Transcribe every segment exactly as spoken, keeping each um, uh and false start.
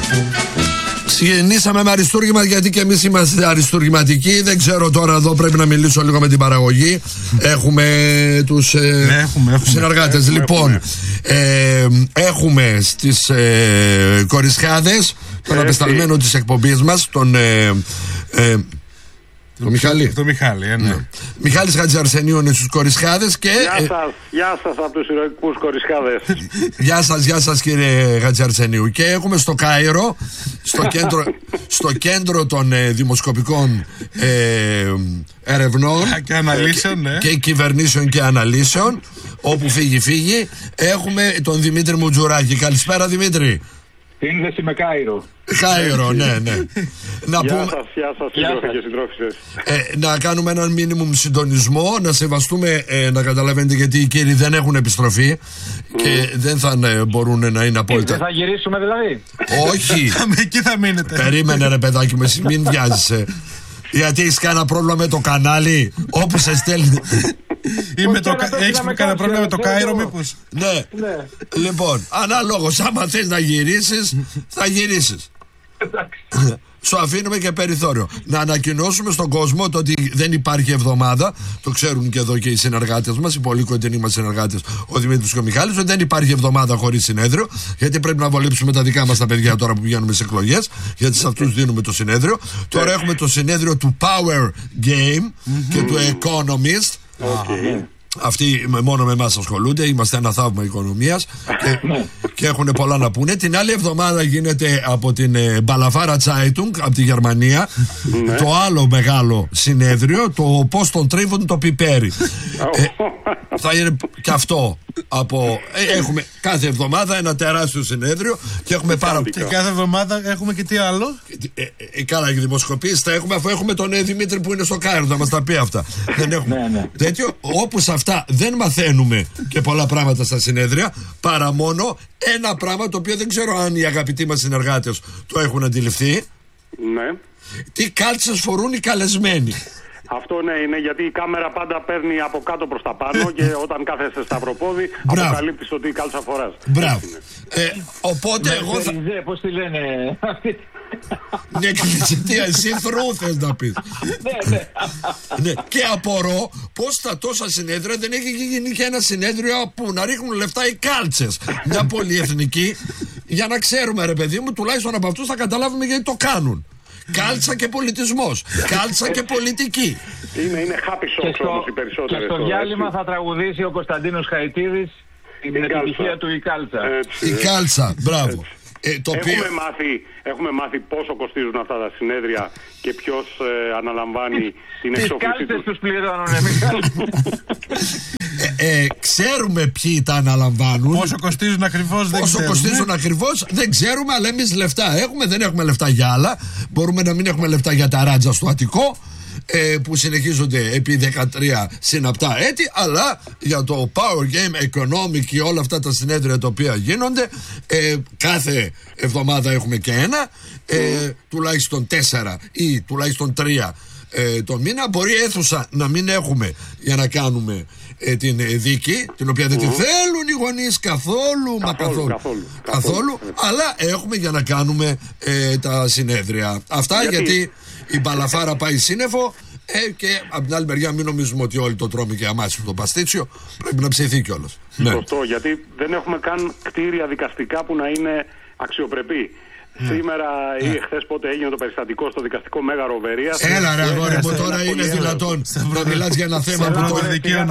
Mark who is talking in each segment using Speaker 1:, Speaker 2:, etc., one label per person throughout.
Speaker 1: Ξεκινήσαμε με αριστούργημα γιατί και εμείς είμαστε αριστούργηματικοί. Δεν ξέρω τώρα, εδώ πρέπει να μιλήσω λίγο με την παραγωγή. Έχουμε τους ε,
Speaker 2: ναι, έχουμε, έχουμε.
Speaker 1: συνεργάτες. Έχουμε, λοιπόν, έχουμε. Ε, έχουμε στις ε, Κορισχάδες τον απεσταλμένο της εκπομπής μας, τον ε, ε, Το Μιχάλη.
Speaker 2: Το Μιχάλη, ε, ναι. ναι.
Speaker 1: Μιχάλης Χατζιαρσενίου είναι στους Κορισχάδες και...
Speaker 3: Γεια σας, γεια σας από τους ηρωικούς Κορισχάδες.
Speaker 1: Γεια σας, γεια σας κύριε Χατζιαρσενίου. Και έχουμε στο Κάιρο, στο κέντρο, στο κέντρο των ε, δημοσκοπικών ε, ερευνών
Speaker 2: και αναλύσεων, ναι.
Speaker 1: και κυβερνήσεων και αναλύσεων, όπου φύγει φύγει, έχουμε τον Δημήτρη Μουτζουράκη. Καλησπέρα Δημήτρη.
Speaker 4: Σύνδεση με Κάιρο.
Speaker 1: Κάιρο, ναι, ναι.
Speaker 3: Να γεια πούμε... σας, γεια σας, σύντροφοι και συντρόφισσες.
Speaker 1: Ε, να κάνουμε έναν μίνιμουμ συντονισμό, να σεβαστούμε, ε, να καταλαβαίνετε, γιατί οι κύριοι δεν έχουν επιστροφή mm. και δεν θα ε, μπορούν να είναι απόλυτα.
Speaker 4: Δεν θα γυρίσουμε δηλαδή?
Speaker 1: Όχι.
Speaker 2: Εκεί θα μείνετε.
Speaker 1: Περίμενε ρε παιδάκι μου, μην βιάζεσαι. Γιατί έχεις κανένα πρόβλημα με το κανάλι, όπου σε στέλνει.
Speaker 2: Έχεις κανένα πρόβλημα με το Κάιρο μήπως?
Speaker 1: Ναι. Λοιπόν, αναλόγως, άμα θες να γυρίσεις, θα γυρίσεις. Σου αφήνουμε και περιθώριο. Να ανακοινώσουμε στον κόσμο το ότι δεν υπάρχει εβδομάδα. Το ξέρουν και εδώ και οι συνεργάτες μας, οι πολύ κοντινοί μας συνεργάτες, ο Δημήτρης και ο Μιχάλης, ότι δεν υπάρχει εβδομάδα χωρίς συνέδριο. Γιατί πρέπει να βολέψουμε τα δικά μας τα παιδιά τώρα που πηγαίνουμε σε εκλογές. Γιατί σε αυτούς δίνουμε το συνέδριο. Τώρα έχουμε το συνέδριο του Power Game mm-hmm. και του Economist.
Speaker 3: Okay.
Speaker 1: Αυτοί μόνο με εμάς ασχολούνται, είμαστε ένα θαύμα οικονομίας και, και έχουν πολλά να πούνε. Την άλλη εβδομάδα γίνεται από την ε, Μπαλαφάρα Zeitung από τη Γερμανία το άλλο μεγάλο συνέδριο, το πώς τον τρίβουν το πιπέρι. ε, θα είναι και αυτό από, ε, έχουμε κάθε εβδομάδα ένα τεράστιο συνέδριο και έχουμε πάρα
Speaker 2: και κάθε εβδομάδα έχουμε και τι άλλο.
Speaker 1: ε, ε, ε, Καλά, και δημοσκοπήσεις θα έχουμε, αφού έχουμε τον ε, Δημήτρη που είναι στο Κάιρο να μας τα πει αυτά. Δεν έχουμε
Speaker 4: ναι, ναι.
Speaker 1: τέτοιο, όπου σε αυτά δεν μαθαίνουμε και πολλά πράγματα στα συνέδρια, παρά μόνο ένα πράγμα το οποίο δεν ξέρω αν οι αγαπητοί μας συνεργάτες το έχουν αντιληφθεί.
Speaker 3: Ναι.
Speaker 1: Τι κάλτσες φορούν οι καλεσμένοι.
Speaker 3: Αυτό ναι, είναι γιατί η κάμερα πάντα παίρνει από κάτω προς τα πάνω και όταν κάθεσαι σταυροπόδι αποκαλύπτεις ότι η κάλτσα φοράς.
Speaker 1: Μπράβο. Ε, οπότε
Speaker 4: με
Speaker 1: εγώ θα...
Speaker 4: πώς τη λένε αυτή.
Speaker 1: Ναι, τι εσύ θρούθες να πεις.
Speaker 4: Ναι, ναι.
Speaker 1: Ναι, και απορώ πως στα τόσα συνέδρια δεν έχει γίνει και ένα συνέδριο που να ρίχνουν λεφτά οι κάλτσες. Μια πολυεθνική, για να ξέρουμε ρε παιδί μου, τουλάχιστον από αυτούς θα καταλάβουμε γιατί το κάνουν. Κάλτσα και πολιτισμός, κάλτσα και πολιτική.
Speaker 3: Είναι, είναι happy socks όμως οι περισσότερες.
Speaker 4: Και στο διάλειμμα θα τραγουδήσει ο Κωνσταντίνος Χαϊτίδης την επιτυχία του η κάλτσα.
Speaker 1: Η κάλτσα, μπράβο.
Speaker 3: Ε, το έχουμε, οποίο... μάθει, έχουμε μάθει πόσο κοστίζουν αυτά τα συνέδρια και ποιος ε, αναλαμβάνει την εξόφληση τους.
Speaker 4: Τι κάλτσες τους πληρώνουν εμείς.
Speaker 1: ε, ε, ξέρουμε ποιοι τα αναλαμβάνουν.
Speaker 2: Πόσο κοστίζουν ακριβώς δεν
Speaker 1: Πόσο
Speaker 2: ξέρουμε.
Speaker 1: κοστίζουν ακριβώς δεν ξέρουμε, αλλά εμείς λεφτά έχουμε, δεν έχουμε λεφτά για άλλα. Μπορούμε να μην έχουμε λεφτά για τα ράτζα στο Αττικό, ε, που συνεχίζονται επί δεκατρία συναπτά έτη, αλλά για το Power Game, Economic και όλα αυτά τα συνέδρια τα οποία γίνονται, ε, κάθε εβδομάδα έχουμε και ένα, ε, mm. τουλάχιστον τέσσερα ή τουλάχιστον τρία ε, το μήνα. Μπορεί αίθουσα να μην έχουμε για να κάνουμε ε, την ε, δίκη, την οποία δεν mm. τη θέλουν οι γονείς καθόλου, μα καθόλου, καθόλου, καθόλου, καθόλου αλλά έχουμε για να κάνουμε ε, τα συνέδρια αυτά. Γιατί, γιατί η Μπαλαφάρα πάει σύννεφο, ε, και από την άλλη μεριά μην νομίζουμε ότι όλοι το τρώμε και αμάσι το παστίτσιο, πρέπει να ψηθεί κιόλας.
Speaker 3: Σωστό, ναι. Γιατί δεν έχουμε καν κτίρια δικαστικά που να είναι αξιοπρεπή. Mm. Σήμερα ή mm. χθες πότε έγινε το περιστατικό στο δικαστικό Μέγαρο Βερίας.
Speaker 1: Έλα ρε αγόρι μου, τώρα είναι δυνατόν να μιλάς για ένα θέμα που το
Speaker 2: δικαίωνα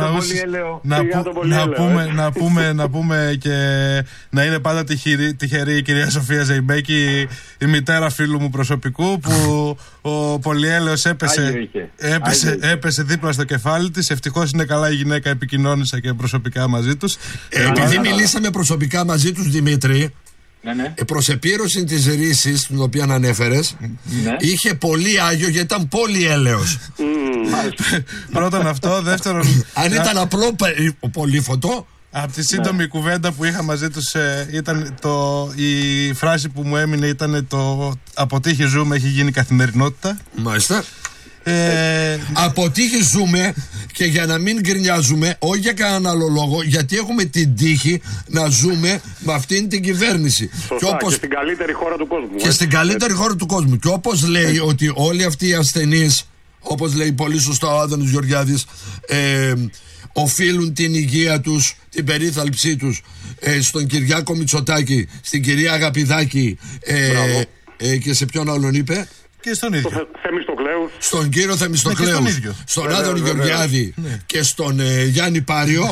Speaker 2: να πούμε να πούμε και να είναι πάντα τυχερή η κυρία Σοφία Ζεϊμπέκη, η μητέρα φίλου μου προσωπικού, που ο Πολυέλεος έπεσε, έπεσε, έπεσε δίπλα στο κεφάλι της. Ευτυχώς είναι καλά η γυναίκα, επικοινώνησα και προσωπικά μαζί τους.
Speaker 1: Επειδή μιλήσαμε προσωπικά μαζί τους, Δημήτρη,
Speaker 4: ναι, ναι.
Speaker 1: προς επίρρωση της ρύσης την οποία ανέφερες, ναι. είχε πολύ άγιο γιατί ήταν πολύ έλεος.
Speaker 3: Mm.
Speaker 2: Πρώτον αυτό, δεύτερον,
Speaker 1: αν ήταν απλό πολύφωτο.
Speaker 2: Από τη σύντομη ναι. κουβέντα που είχα μαζί τους, ε, ήταν το, η φράση που μου έμεινε ήταν το «από τύχη ζούμε, έχει γίνει καθημερινότητα».
Speaker 1: Μάλιστα.
Speaker 2: Ε...
Speaker 1: Από τύχη ζούμε και για να μην γκρινιάζουμε, όχι για κανέναν άλλο λόγο, γιατί έχουμε την τύχη να ζούμε με αυτήν την κυβέρνηση.
Speaker 3: Σωστά, και, όπως... και στην καλύτερη χώρα του κόσμου.
Speaker 1: Και έτσι. στην καλύτερη έτσι. χώρα του κόσμου. Και όπως λέει έτσι. ότι όλοι αυτοί οι ασθενείς, όπως λέει πολύ σωστά ο Άδωνης Γεωργιάδης, ε, οφείλουν την υγεία τους, την περίθαλψή τους ε, στον Κυριάκο Μητσοτάκη, στην κυρία Αγαπηδάκη ε, ε, και σε ποιον άλλον είπε?
Speaker 2: Και στον ίδιο.
Speaker 3: Στο Θεμιστοκλέου.
Speaker 1: Στον κύριο Θεμιστοκλέου. Ναι, στον στον ε, Άδωνη Γεωργιάδη ναι. και στον ε, Γιάννη Πάριο.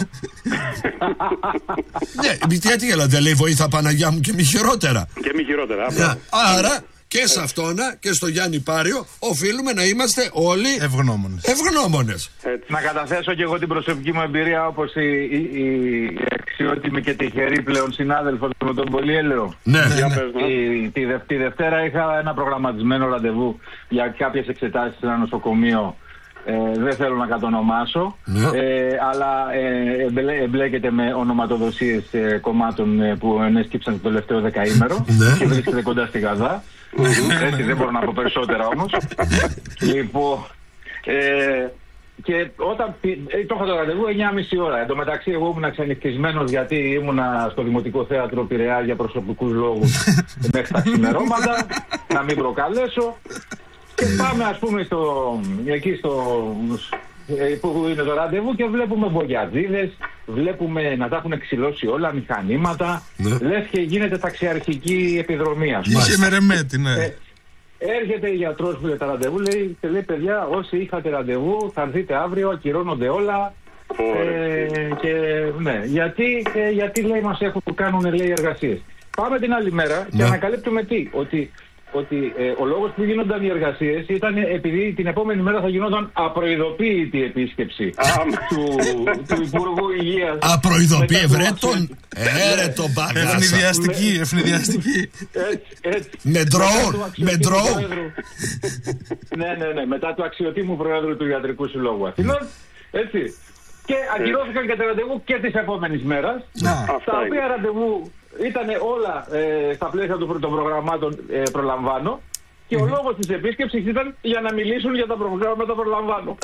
Speaker 1: Ναι, γιατί γελάτε, λέει βοήθα Παναγιά μου και μη χειρότερα.
Speaker 3: Και μη χειρότερα.
Speaker 1: Yeah. Άρα και σε αυτόνα και στο Γιάννη Πάριο οφείλουμε να είμαστε όλοι
Speaker 2: ευγνώμονες.
Speaker 1: ευγνώμονες.
Speaker 4: Να καταθέσω και εγώ την προσωπική μου εμπειρία, όπως η, η, η αξιότιμη και τυχερή πλέον συνάδελφος με τον Πολυέλαιο.
Speaker 1: Ναι, ναι,
Speaker 3: ναι.
Speaker 4: Η, τη, τη Δευτέρα είχα ένα προγραμματισμένο ραντεβού για κάποιες εξετάσεις σε ένα νοσοκομείο. Ε, δεν θέλω να κατονομάσω, ναι. ε, αλλά ε, εμπλέ, εμπλέκεται με ονοματοδοσίες ε, κομμάτων ε, που ενέσκυψαν το τελευταίο δεκαήμερο ναι. και βρίσκεται κοντά στη Γαδά. Έτσι, δεν μπορώ να πω περισσότερα όμως. Λοιπόν, ε, και όταν ε, το είχα το ραντεβού εννιά και μισή ώρα. Εν τω μεταξύ, εγώ ήμουν ξενυχτισμένος γιατί ήμουνα στο Δημοτικό Θέατρο Πειραιά για προσωπικούς λόγους μέχρι τα ξημερώματα, να μην προκαλέσω. Και πάμε, ας πούμε, στο, εκεί στο, που είναι το ραντεβού και βλέπουμε μπογιατζίδες, βλέπουμε να τα έχουν ξυλώσει όλα, μηχανήματα, ναι. λες και γίνεται ταξιαρχική επιδρομή, ας πούμε.
Speaker 2: Είχε με ρεμέτη, ναι.
Speaker 4: Ε, έρχεται η γιατρός που λέει τα ραντεβού, λέει, και λέει, παιδιά, όσοι είχατε ραντεβού θα έρθετε αύριο, ακυρώνονται όλα. Ε, και, ναι, γιατί, ε, γιατί λέει, μας έχουν που κάνουν, λέει, εργασίες. Πάμε την άλλη μέρα και ναι. ανακαλύπτουμε τι, ότι... ότι ε, ο λόγος που γίνονταν οι εργασίες ήταν επειδή την επόμενη μέρα θα γινόταν απροειδοποίητη επίσκεψη του, του Υπουργού Υγείας.
Speaker 1: Απροειδοποίητη, βρε τον, έρε τον μπαγάσα.
Speaker 2: Ευνηδιαστική, ευνηδιαστική.
Speaker 1: Με ντρόουν, με ντρόουν.
Speaker 4: Ναι, ναι, ναι, μετά του αξιοτήμου Προέδρου του Ιατρικού Συλλόγου Αθηνών, έτσι. Και ακυρώθηκαν και τα ραντεβού και της επόμενης μέρας, τα οποία ραντεβού ήταν όλα ε, στα πλαίσια των προγραμμάτων ε, προλαμβάνω και ο λόγος της επίσκεψης ήταν για να μιλήσουν για τα προγράμματα προλαμβάνω.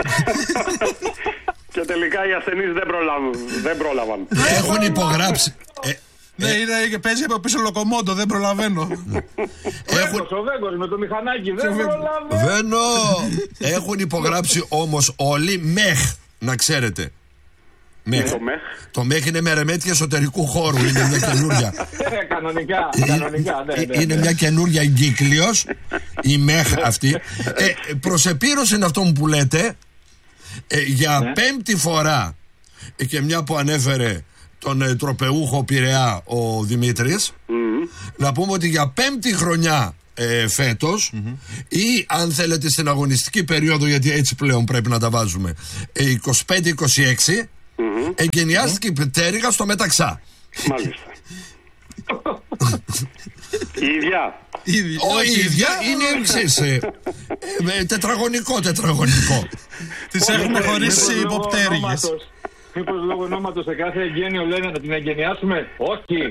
Speaker 3: Και τελικά οι ασθενείς δεν, προλάβουν, δεν πρόλαβαν.
Speaker 1: Έχουν υπογράψει. Ε,
Speaker 2: ναι, είναι, παίζει από πίσω λοκομόντο, δεν προλαβαίνω.
Speaker 4: Έχουν... Ο Βέγκος με το μηχανάκι, δεν προλαβαίνω.
Speaker 1: Έχουν υπογράψει όμως όλοι μεχ, να ξέρετε. Μέχ. Το, μέχ. το μέχ είναι με ρεμέτια εσωτερικού χώρου. Είναι μια καινούρια.
Speaker 4: κανονικά, κανονικά, ναι, ναι,
Speaker 1: είναι
Speaker 4: ναι.
Speaker 1: μια καινούρια εγκύκλιος. Η μέχ αυτή. ε, προς επίρρωση είναι αυτό που λέτε. Ε, για ναι. πέμπτη φορά ε, και μια που ανέφερε τον ε, τροπεούχο Πειραιά ο Δημήτρης, mm-hmm. να πούμε ότι για πέμπτη χρονιά ε, φέτος mm-hmm. ή αν θέλετε στην αγωνιστική περίοδο, γιατί έτσι πλέον πρέπει να τα βάζουμε, ε, είκοσι πέντε είκοσι έξι mm-hmm. εγκαινιάστηκε mm-hmm. η πτέρυγα στο Μεταξά.
Speaker 3: Μάλιστα. Η ίδια.
Speaker 1: Όχι, η ίδια είναι εξής. ε, ε, τετραγωνικό, τετραγωνικό.
Speaker 2: Τις έχουμε χωρίσει υποπτέρυγες.
Speaker 4: Μήπως λόγω ονόματος σε κάθε εγγένειο λένε να την εγγενιάσουμε? Όχι.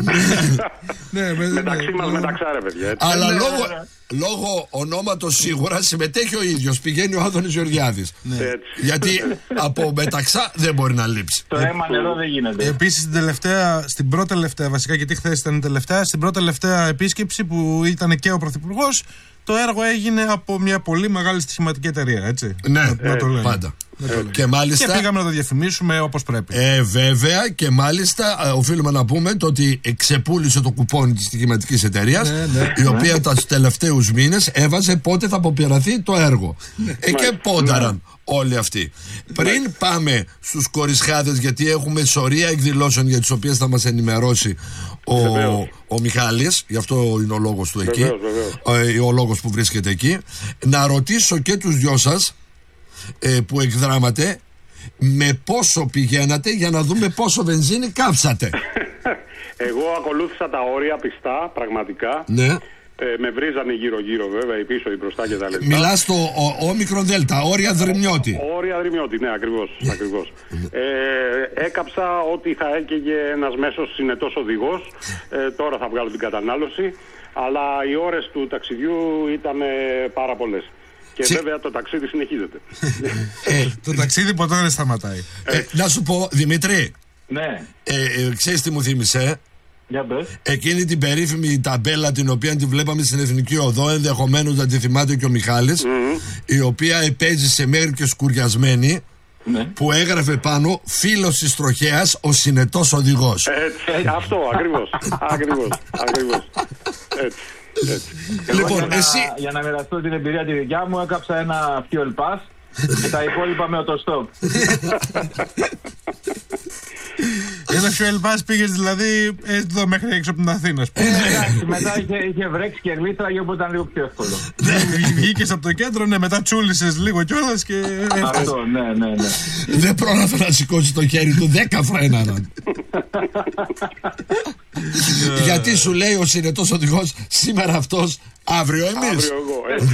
Speaker 3: Μεταξύ μας μεταξά, ρε παιδιά.
Speaker 1: Αλλά λόγω ονόματος σίγουρα συμμετέχει ο ίδιος. Πηγαίνει ο Άδωνης Γεωργιάδης. Γιατί από μεταξά δεν μπορεί να λείψει.
Speaker 4: Το αίμα νερό δεν γίνεται.
Speaker 2: Επίσης στην πρώτη τελευταία, βασικά γιατί χθες ήταν η τελευταία, στην πρώτη τελευταία επίσκεψη που ήταν και ο Πρωθυπουργός, το έργο έγινε από μια πολύ μεγάλη στοιχηματική εταιρεία, έτσι.
Speaker 1: Ναι, να, να το λέμε. Πάντα. Ε, και, μάλιστα,
Speaker 2: και πήγαμε να το διαφημίσουμε όπως πρέπει.
Speaker 1: Ε, βέβαια, και μάλιστα ε, οφείλουμε να πούμε το ότι ξεπούλησε το κουπόνι της στοιχηματικής εταιρείας, ναι, ναι, η οποία ναι. τα τελευταίους μήνες έβαζε πότε θα αποπειραθεί το έργο. Ναι. Ε, και πόνταραν ναι. όλοι αυτοί. Πριν ναι. πάμε στους κορισχάδες, γιατί έχουμε σωρία εκδηλώσεων για τις οποίες θα μας ενημερώσει ο, ο Μιχάλης, γι' αυτό είναι ο λόγος του εκεί, βεβαίως, βεβαίως. Ο, ο λόγος που βρίσκεται εκεί. Να ρωτήσω και τους δυο σας ε, που εκδράματε, με πόσο πηγαίνατε για να δούμε πόσο βενζίνη κάψατε.
Speaker 3: Εγώ ακολούθησα τα όρια πιστά, πραγματικά.
Speaker 1: Ναι.
Speaker 3: Ε, με βρίζανε γύρω-γύρω, βέβαια, η πίσω, η μπροστά και τα λεπτά.
Speaker 1: Μιλάς στο όμικρον δέλτα, όρια Δρυμιώτη.
Speaker 3: Όρια Δρυμιώτη, ναι, ακριβώς. ακριβώς. ε, έκαψα ό,τι θα έκαιγε ένας μέσος συνετός οδηγός. Ε, τώρα θα βγάλω την κατανάλωση. Αλλά οι ώρες του ταξιδιού ήταν πάρα πολλές. Και Τσι... βέβαια το ταξίδι συνεχίζεται.
Speaker 2: ε, το ταξίδι ποτέ δεν σταματάει.
Speaker 1: Ε, να σου πω, Δημήτρη.
Speaker 4: Ναι.
Speaker 1: Ε, ε, ξέρεις τι μου θύμισε?
Speaker 4: Για πες.
Speaker 1: Εκείνη την περίφημη ταμπέλα την οποία τη βλέπαμε στην Εθνική Οδό, ενδεχομένως να τη θυμάται και ο Μιχάλης, mm-hmm. η οποία επέζησε μέχρι και σκουριασμένη, ναι. που έγραφε πάνω «Φίλος της τροχέας, ο συνετός οδηγός».
Speaker 3: Έτσι, αυτό, ακριβώς, ακριβώς, ακριβώς. Έτσι. Έτσι.
Speaker 4: Λοιπόν, για, εσύ... να, για να μοιραστώ την εμπειρία τη δικιά μου, έκαψα ένα fuel pass και τα υπόλοιπα με autostop.
Speaker 2: Ένα fuel pass πήγες δηλαδή εδώ μέχρι έξω από την Αθήνα.
Speaker 4: Ε, εντάξει, μετά είχε, είχε βρέξει και γλίστραγε, οπότε ήταν λίγο πιο εύκολο.
Speaker 2: Βγήκες από το κέντρο, ναι, μετά τσούλησες λίγο κιόλας και...
Speaker 4: Αυτό, ναι, ναι, ναι.
Speaker 1: Δεν πρόλαβε να σηκώσει το χέρι του, δέκα φρέναραν. Γιατί σου λέει ο συνετός οδηγός σήμερα αυτός, αύριο εμείς.
Speaker 3: Αύριο εγώ, έτσι.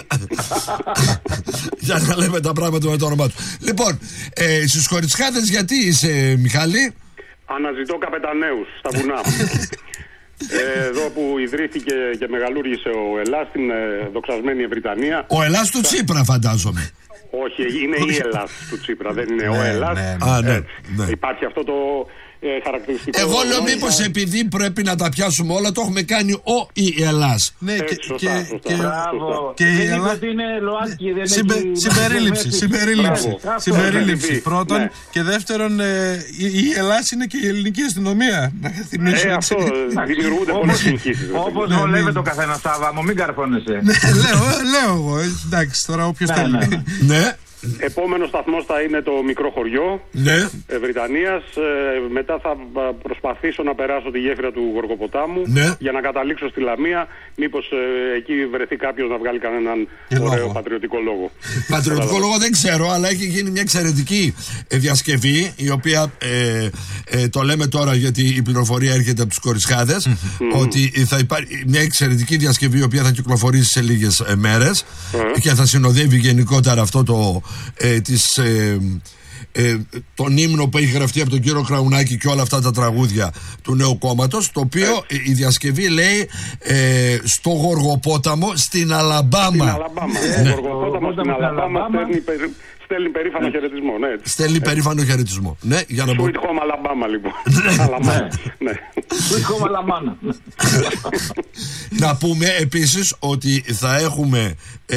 Speaker 1: Για να λέμε τα πράγματα με το όνομά του. Λοιπόν, ε, στους Κοριτσχάδες γιατί είσαι, Μιχάλη?
Speaker 3: Αναζητώ καπεταναίους στα βουνά. ε, εδώ που ιδρύθηκε και μεγαλούργησε ο Ελλάς, στην ε, δοξασμένη Βρυτανία.
Speaker 1: Ο Ελλάς του Τσίπρα, φαντάζομαι.
Speaker 3: Όχι, είναι η Ελλάς του Τσίπρα, δεν είναι
Speaker 1: ναι,
Speaker 3: ο Ελλάς.
Speaker 1: Ναι, ναι. Α, ναι, ναι.
Speaker 3: Υπάρχει αυτό το ε, χαρακτηριστικό.
Speaker 1: Εγώ λέω μήπως ε... επειδή πρέπει να τα πιάσουμε όλα, το έχουμε κάνει ο ή Ελλάς.
Speaker 2: Ναι,
Speaker 3: και,
Speaker 2: και,
Speaker 3: σωστά,
Speaker 2: και,
Speaker 3: σωστά,
Speaker 2: και,
Speaker 3: σωστά.
Speaker 2: και η Ελλάς
Speaker 4: είναι ΛΟΑΤΚΙ, δεν
Speaker 2: Συμπε,
Speaker 4: έχει...
Speaker 2: Συμπερίληψη, συμπερίληψη, συμπερίληψη. Πρώτον,
Speaker 3: ναι.
Speaker 2: και δεύτερον, ε, η, η Ελλάς είναι και η ελληνική αστυνομία.
Speaker 3: Ε, αυτό, δημιουργούνται πολλές συγχύσεις.
Speaker 4: Όπως βολεύεται ο καθένας, Σάβα μου, μην καρφώνεσαι.
Speaker 2: Λέω εγώ, εντάξει, τώρα όποιος θέλει.
Speaker 1: Ναι.
Speaker 3: Επόμενος σταθμός θα είναι το μικρό χωριό
Speaker 1: ναι.
Speaker 3: ε, Βρυτανίας. Ε, μετά θα προσπαθήσω να περάσω τη γέφυρα του Γοργοποτάμου
Speaker 1: ναι.
Speaker 3: για να καταλήξω στη Λαμία. Μήπως ε, εκεί βρεθεί κάποιος να βγάλει κανέναν
Speaker 1: και
Speaker 3: ωραίο
Speaker 1: λόγο.
Speaker 3: πατριωτικό λόγο.
Speaker 1: Πατριωτικό λόγο δεν ξέρω, αλλά έχει γίνει μια εξαιρετική διασκευή, η οποία ε, ε, το λέμε τώρα γιατί η πληροφορία έρχεται από τους Κοριτσχάδες, mm-hmm. ότι θα υπάρχει μια εξαιρετική διασκευή η οποία θα κυκλοφορήσει σε λίγες ε, μέρες mm-hmm. και θα συνοδεύει γενικότερα αυτό το Ε, της, ε, ε, τον ύμνο που έχει γραφτεί από τον κύριο Κραουνάκη και όλα αυτά τα τραγούδια του νέου κόμματος, το οποίο ε, η διασκευή λέει ε, στο Γοργοπόταμο στην Αλαμπάμα.
Speaker 3: Στην Αλαμπάμα.
Speaker 1: Ε,
Speaker 3: ναι. Ο Γοργοπόταμος στην Αλαμπάμα στέλνει, περί, στέλνει περήφανο χαιρετισμό. Ναι,
Speaker 1: στέλνει περήφανο χαιρετισμό. Ναι, για να
Speaker 3: Sweet Home Alabama, λοιπόν. Αλαμπάμα. Ναι.
Speaker 4: Sweet Home Alabama.
Speaker 1: Να πούμε επίσης ότι θα έχουμε ε,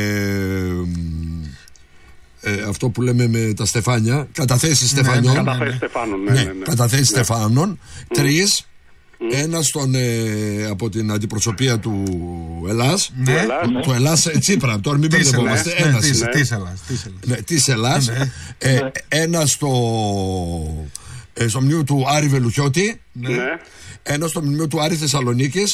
Speaker 1: Ε, αυτό που λέμε με τα στεφάνια, καταθέσεις στεφανιών.
Speaker 3: Ναι, ναι, καταθέσεις στεφάνων. Ναι,
Speaker 1: ναι,
Speaker 3: ναι, ναι.
Speaker 1: καταθέσεις ναι. στεφάνων. Mm. Τρεις.
Speaker 3: Mm.
Speaker 1: Ένα στον, ε, από την αντιπροσωπεία του Ελλάς.
Speaker 3: Ναι. Ναι.
Speaker 1: Του Ελλάς ε, Τσίπρα. Τώρα μην μπερδευόμαστε.
Speaker 2: Ένα
Speaker 1: της Ελλάς. Ένα στο, ε, στο μνημείο του Άρη Βελουχιώτη.
Speaker 3: Ναι.
Speaker 1: Ένα στο μνημείο του Άρη Θεσσαλονίκης.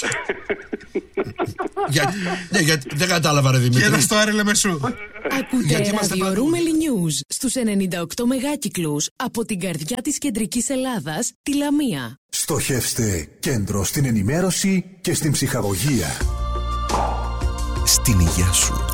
Speaker 1: για, ναι, για, δεν κατάλαβα ρε Δημήτρη.
Speaker 2: Και ένα στο Άρη Λεμεσού.
Speaker 5: Ακούτε ραδιορούμελη News στους ενενήντα οκτώ μεγάκυκλους από την καρδιά της κεντρικής Ελλάδας, τη Λαμία.
Speaker 6: Στοχεύστε κέντρο στην ενημέρωση και στην ψυχαγωγία.
Speaker 7: Στην υγεία σου.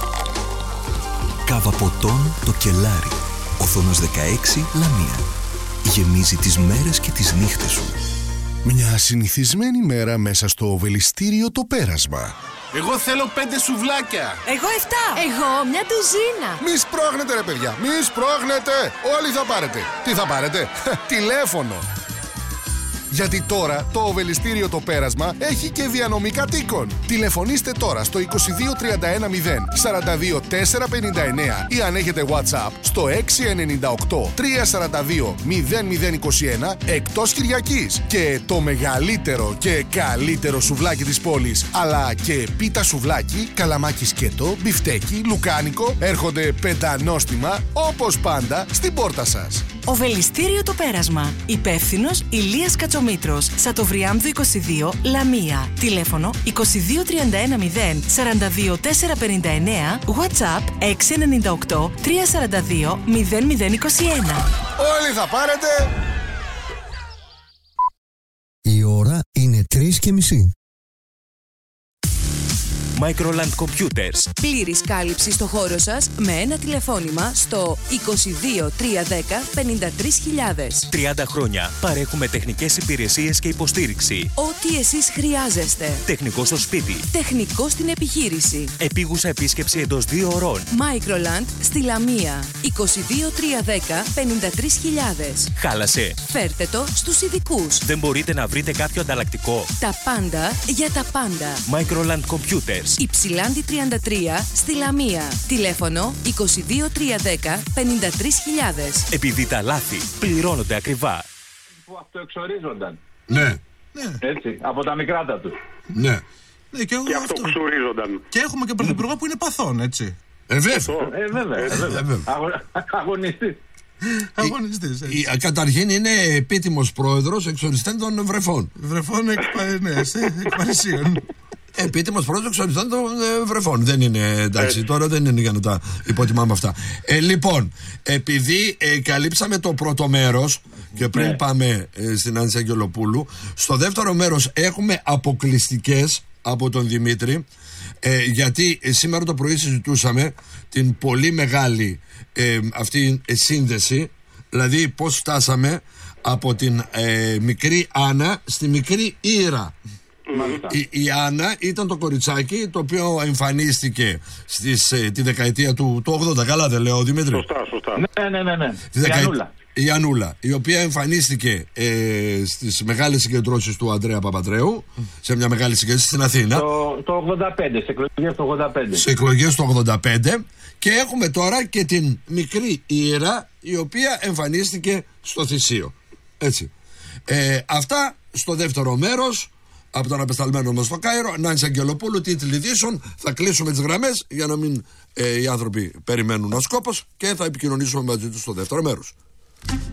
Speaker 7: Κάβα ποτών το Κελάρι. Οθόνος δεκαέξι Λαμία. Γεμίζει τις μέρες και τις νύχτες σου.
Speaker 6: Μια συνηθισμένη μέρα μέσα στο Οβελιστήριο το Πέρασμα.
Speaker 8: Εγώ θέλω πέντε σουβλάκια.
Speaker 5: Εγώ εφτά. Εγώ μια τουζίνα.
Speaker 6: Μη σπρώχνετε ρε παιδιά, μη σπρώχνετε. Όλοι θα πάρετε. Τι θα πάρετε? Τηλέφωνο. Γιατί τώρα το Οβελιστήριο το Πέρασμα έχει και διανομή κατοίκων. Τηλεφωνήστε τώρα στο είκοσι δύο τριάντα ένα μηδέν σαράντα δύο τετρακόσια πενήντα εννέα ή αν έχετε WhatsApp στο έξι εννιά οκτώ τρία σαράντα δύο μηδέν μηδέν είκοσι ένα εκτός Κυριακής. Και το μεγαλύτερο και καλύτερο σουβλάκι της πόλης, αλλά και πίτα σουβλάκι, καλαμάκι σκέτο, μπιφτέκι, λουκάνικο έρχονται πεντανόστιμα όπως πάντα στην πόρτα σας.
Speaker 5: Οβελιστήριο το Πέρασμα. Υπεύθυνος Ηλίας Κατσομήτρος. Σατοβριάμβου είκοσι δύο, Λαμία. Τηλέφωνο είκοσι δύο τριάντα ένα μηδέν σαράντα δύο τετρακόσια πενήντα εννέα. WhatsApp έξι εννιά οκτώ τρία σαράντα δύο μηδέν μηδέν είκοσι ένα.
Speaker 6: Όλοι θα πάρετε.
Speaker 9: Η ώρα είναι τρεις και μισή. Microland Computers.
Speaker 5: Πλήρης κάλυψη στο χώρο σας με ένα τηλεφώνημα στο είκοσι δύο τριακόσια δέκα πενήντα τρεις χιλιάδες.
Speaker 9: τριάντα χρόνια παρέχουμε τεχνικές υπηρεσίες και υποστήριξη.
Speaker 5: Ό,τι εσείς χρειάζεστε.
Speaker 9: Τεχνικό στο σπίτι.
Speaker 5: Τεχνικό στην επιχείρηση.
Speaker 9: Επίγουσα επίσκεψη εντός δύο ωρών.
Speaker 5: Microland στη Λαμία. είκοσι δύο τριακόσια δέκα πενήντα τρεις χιλιάδες.
Speaker 9: Χάλασε.
Speaker 5: Φέρτε το στους ειδικούς.
Speaker 9: Δεν μπορείτε να βρείτε κάποιο ανταλλακτικό?
Speaker 5: Τα πάντα για τα πάντα.
Speaker 9: Microland Computers.
Speaker 5: Υψηλάντη τριάντα τρία στη Λαμία. Τηλέφωνο είκοσι δύο τριακόσια δέκα πενήντα τρεις χιλιάδες.
Speaker 9: Επειδή τα λάθη πληρώνονται ακριβά.
Speaker 4: Που αυτοεξορίζονταν.
Speaker 1: Ναι.
Speaker 2: Ναι.
Speaker 4: Έτσι, από τα μικράτα του.
Speaker 1: Ναι.
Speaker 2: Ναι, και,
Speaker 3: Και αυτό που ξουρίζονταν.
Speaker 2: και έχουμε και πρωθυπουργό που είναι παθών, έτσι.
Speaker 1: Ε, βέβαια.
Speaker 4: Ε, βέβαια. Ε, βέβαια.
Speaker 1: βέβαια.
Speaker 4: Αγω- Αγωνιστής.
Speaker 2: Αγωνιστής, έτσι.
Speaker 1: Η- Καταρχήν είναι επίτιμος πρόεδρος εξοριστέν των βρεφών.
Speaker 2: Βρεφών εκ, ναι, σε- εκ Παρισίων.
Speaker 1: Επίτιμος πρόεδρος εξοριστέν των ε, βρεφών. Δεν είναι εντάξει, τώρα δεν είναι για να τα υποτιμάμε αυτά. Ε, λοιπόν, επειδή ε, καλύψαμε το πρώτο μέρος και πριν
Speaker 4: Ναι.
Speaker 1: πάμε ε, στην Άννη Αγγελοπούλου, στο δεύτερο μέρος έχουμε αποκλειστικές από τον Δημήτρη. Ε, γιατί ε, σήμερα το πρωί συζητούσαμε την πολύ μεγάλη ε, αυτή ε, σύνδεση, δηλαδή πώς φτάσαμε από την ε, μικρή Άννα στη μικρή Ήρα.
Speaker 4: Μάλιστα.
Speaker 1: Η, η Άννα ήταν το κοριτσάκι το οποίο εμφανίστηκε στις, ε, τη δεκαετία του, του ογδόντα. Καλά δεν λέω, Δημήτρη?
Speaker 3: Σωστά, σωστά.
Speaker 4: Ναι, ναι, ναι, ναι.
Speaker 1: Τη
Speaker 4: Η
Speaker 1: δεκαε-
Speaker 4: Ανούλα.
Speaker 1: Η Ανούλα, η οποία εμφανίστηκε ε, στις μεγάλες συγκεντρώσεις του Ανδρέα Παπαντρέου, σε μια μεγάλη συγκέντρωση στην Αθήνα,
Speaker 4: Το, το ογδόντα πέντε, σε εκλογές το ογδόντα πέντε.
Speaker 1: σε εκλογές του ογδόντα πέντε, και έχουμε τώρα και την μικρή Ήρα, η οποία εμφανίστηκε στο Θησίο. Έτσι. Ε, αυτά στο δεύτερο μέρος από τον απεσταλμένο μας στο Κάιρο. Νάνση Αγγελοπούλου, τίτλοι ειδήσεων. Θα κλείσουμε τις γραμμές για να μην ε, οι άνθρωποι περιμένουν ο σκόπος και θα επικοινωνήσουμε μαζί τους στο δεύτερο μέρος.